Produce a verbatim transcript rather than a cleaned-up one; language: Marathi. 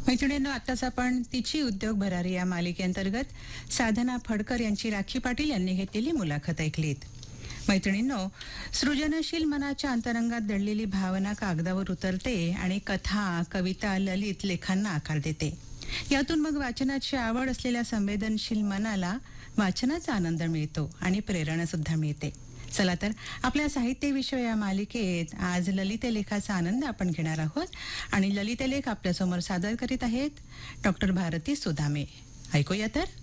मैत्रिणींनो, आताच आपण तिची उद्योग भरारी या मालिकेअंतर्गत साधना फडकर यांची राखी पाटील यांनी घेतलेली मुलाखत ऐकलीत. मैत्रिणींनो, सृजनशील मनाच्या अंतरंगात दडलेली भावना कागदावर उतरते आणि कथा, कविता, ललित लेखांना आकार देते. यातून मग वाचनाची आवड असलेल्या संवेदनशील मनाला वाचनाचा आनंद मिळतो आणि प्रेरणा सुद्धा मिळते. चला तर आपल्या साहित्यविषय या मालिकेत आज ललित लेखाचा आनंद आपण घेणार आहोत आणि ललित लेख आपल्यासमोर सादर करीत आहेत डॉक्टर भारती सुदामे. ऐकूया तर.